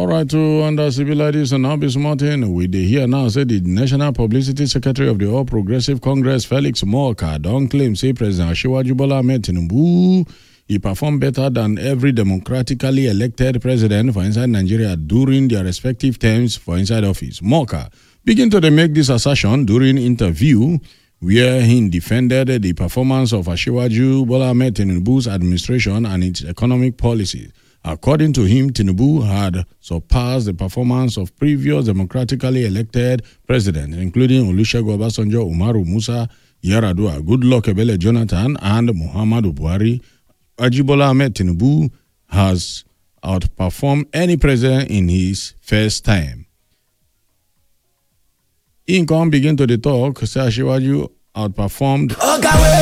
All right, to under civil ladies and now be smarting. We dey hear now say the National Publicity Secretary of the All Progressive Congress, Felix Morka, don't claim say President Asiwaju Bola Ahmed Tinubu he performed better than every democratically elected president for inside Nigeria during their respective terms for inside office. Morka begin to make this assertion during interview where he defended the performance of Asiwaju Bola Ahmed Tinubu's administration and its economic policies. According to him, Tinubu had surpassed the performance of previous democratically elected presidents, including Olusegun Obasanjo, Umaru Musa, Yar'Adua, Goodluck Ebele Jonathan, and Muhammadu Buhari. Ajibola Ahmed Tinubu has outperformed any president in his first time. Income begin to the talk, say Asiwaju outperformed